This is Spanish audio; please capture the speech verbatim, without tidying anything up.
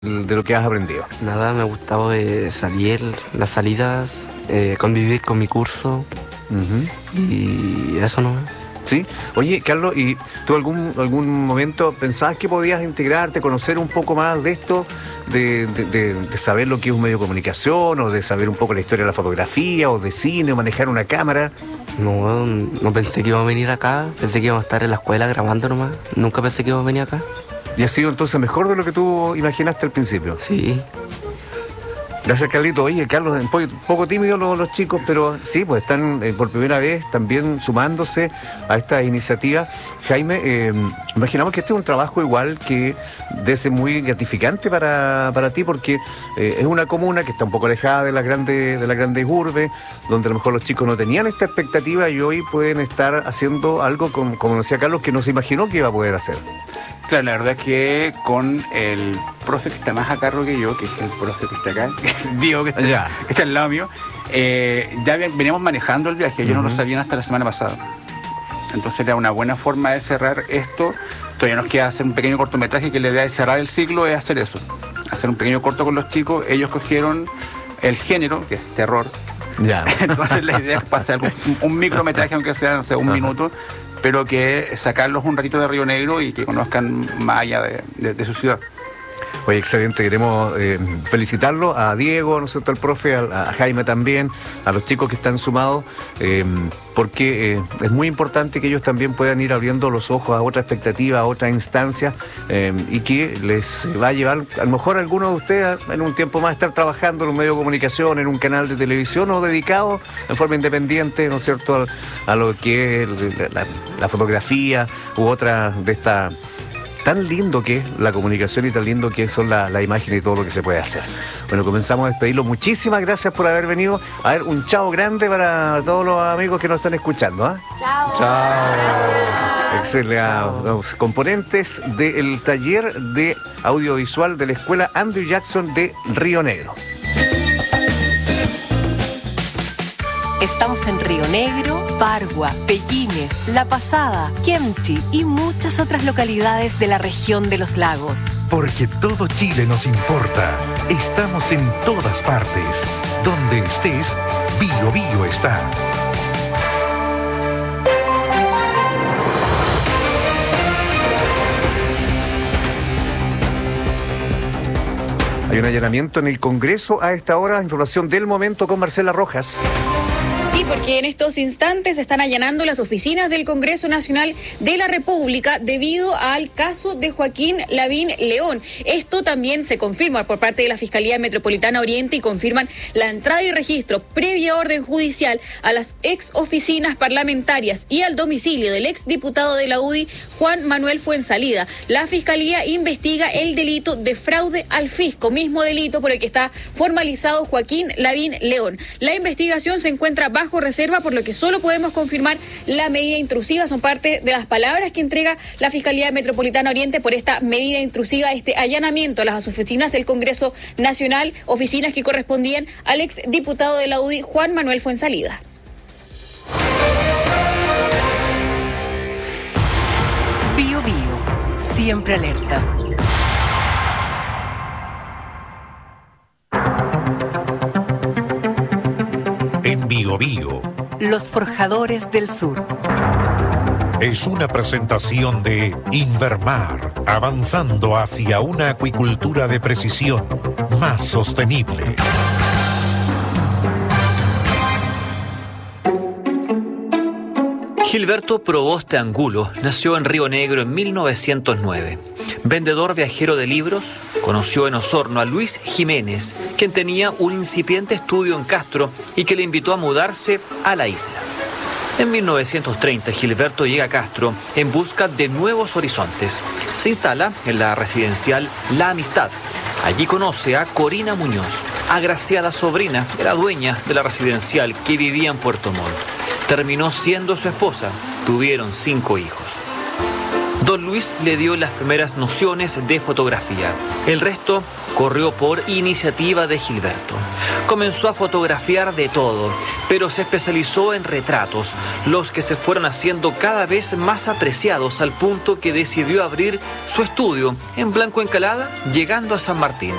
de lo que has aprendido? Nada, me gustaba eh, salir, las salidas, eh, convivir con mi curso uh-huh. y eso no. ¿Sí? Oye, Carlos, ¿y tú algún algún momento pensabas que podías integrarte, conocer un poco más de esto, de, de, de, de saber lo que es un medio de comunicación, o de saber un poco la historia de la fotografía, o de cine, o manejar una cámara? No, no pensé que iba a venir acá, pensé que iba a estar en la escuela grabando nomás, nunca pensé que iba a venir acá. ¿Y ha sido entonces mejor de lo que tú imaginaste al principio? Sí. Gracias, Carlito. Oye, Carlos, un poco, poco tímidos los, los chicos, pero sí, pues están eh, por primera vez también sumándose a esta iniciativa. Jaime, eh, imaginamos que este es un trabajo igual que debe ser muy gratificante para, para ti, porque eh, es una comuna que está un poco alejada de las grandes de las grandes urbes, donde a lo mejor los chicos no tenían esta expectativa y hoy pueden estar haciendo algo, con, como decía Carlos, que no se imaginó que iba a poder hacer. Claro, la verdad es que con el profe que está más a cargo que yo, que es el profe que está acá, que es Diego, que está, yeah. que está al lado mío, eh, ya veníamos manejando el viaje, ellos uh-huh. no lo sabían hasta la semana pasada. Entonces era una buena forma de cerrar esto. Todavía nos queda hacer un pequeño cortometraje, que la idea de cerrar el ciclo es hacer eso, hacer un pequeño corto con los chicos. Ellos cogieron el género, que es terror. Yeah. Entonces la idea es pasar un, un micrometraje, aunque sea, no sé, un uh-huh. minuto, pero que sacarlos un ratito de Río Negro y que conozcan más allá de, de, de su ciudad. Oye, excelente, queremos eh, felicitarlo a Diego, ¿no es cierto?, al profe, a, a Jaime también, a los chicos que están sumados, eh, porque eh, es muy importante que ellos también puedan ir abriendo los ojos a otra expectativa, a otra instancia, eh, y que les va a llevar, a lo mejor a algunos de ustedes en un tiempo más, estar trabajando en un medio de comunicación, en un canal de televisión, o dedicado en forma independiente, ¿no es cierto?, a, a lo que es la, la fotografía u otra de esta... Tan lindo que es la comunicación y tan lindo que son las la imágenes y todo lo que se puede hacer. Bueno, comenzamos a despedirlo. Muchísimas gracias por haber venido. A ver, un chao grande para todos los amigos que nos están escuchando. ¿eh? Chao. Chao. Excelente. Los componentes del taller de audiovisual de la escuela Andrew Jackson de Río Negro. Estamos en Río Negro, Pargua, Pellines, La Pasada, Kemchi y muchas otras localidades de la región de los lagos. Porque todo Chile nos importa. Estamos en todas partes. Donde estés, Bio Bio está. Hay un allanamiento en el Congreso a esta hora. Información del momento con Marcela Rojas. Sí, porque en estos instantes se están allanando las oficinas del Congreso Nacional de la República debido al caso de Joaquín Lavín León. Esto también se confirma por parte de la Fiscalía Metropolitana Oriente y confirman la entrada y registro previa orden judicial a las ex oficinas parlamentarias y al domicilio del ex diputado de la U D I, Juan Manuel Fuenzalida. La Fiscalía investiga el delito de fraude al fisco, mismo delito por el que está formalizado Joaquín Lavín León. La investigación se encuentra bajo bajo reserva, por lo que solo podemos confirmar la medida intrusiva. Son parte de las palabras que entrega la Fiscalía Metropolitana Oriente por esta medida intrusiva, este allanamiento a las oficinas del Congreso Nacional, oficinas que correspondían al ex diputado de la U D I, Juan Manuel Fuenzalida. Bio Bio, siempre alerta. En Bio Bio, Los Forjadores del Sur. Es una presentación de Invermar, avanzando hacia una acuicultura de precisión más sostenible. Gilberto Proboste Angulo nació en Río Negro en mil novecientos nueve. Vendedor viajero de libros, conoció en Osorno a Luis Jiménez, quien tenía un incipiente estudio en Castro y que le invitó a mudarse a la isla. En mil novecientos treinta, Gilberto llega a Castro en busca de nuevos horizontes. Se instala en la residencial La Amistad. Allí conoce a Corina Muñoz, agraciada sobrina de la dueña de la residencial que vivía en Puerto Montt. Terminó siendo su esposa. Tuvieron cinco hijos. don Luis le dio las primeras nociones de fotografía. El resto corrió por iniciativa de Gilberto. Comenzó a fotografiar de todo, pero se especializó en retratos, los que se fueron haciendo cada vez más apreciados al punto que decidió abrir su estudio en Blanco Encalada, llegando a San Martín.